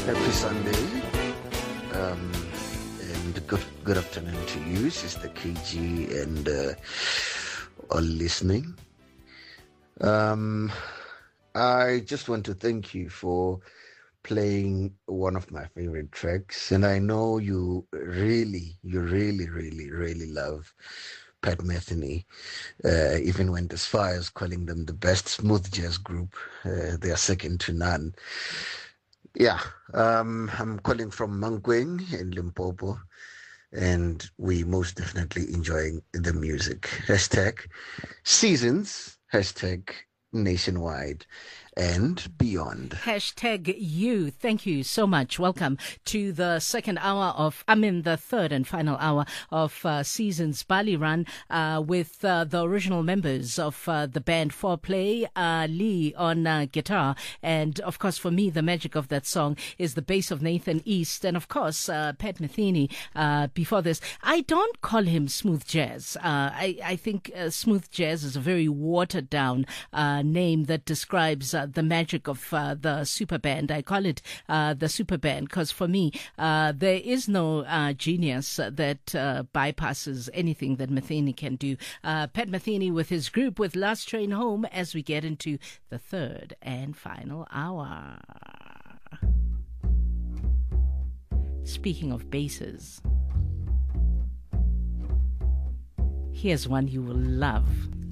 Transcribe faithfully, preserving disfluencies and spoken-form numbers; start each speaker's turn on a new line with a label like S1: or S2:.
S1: Happy Sunday, um, and good good afternoon to you, Sister K G, and uh, all listening. Um, I just want to thank you for playing one of my favorite tracks, and I know you really, you really, really, really love Pat Metheny. Uh, even went as far as calling them the best smooth jazz group. Uh, they are second to none. Yeah, um, I'm calling from Mankweng in Limpopo, and we most definitely enjoying the music. Hashtag seasons, hashtag nationwide and beyond.
S2: Hashtag you. Thank you so much. Welcome to the second hour of, I mean, the third and final hour of uh, Seasons Bali Run uh, with uh, the original members of uh, the band Foreplay, uh, Lee on uh, guitar. And of course, for me, the magic of that song is the bass of Nathan East. And of course, uh, Pat Metheny uh, before this. I don't call him smooth jazz. Uh, I, I think uh, smooth jazz is a very watered down uh, name that describes uh, the magic of uh, the super band. I call it uh, the super band because for me, uh, there is no uh, genius that uh, bypasses anything that Metheny can do. Uh, Pat Metheny with his group with Last Train Home as we get into the third and final hour. Speaking of basses, here's one you will love.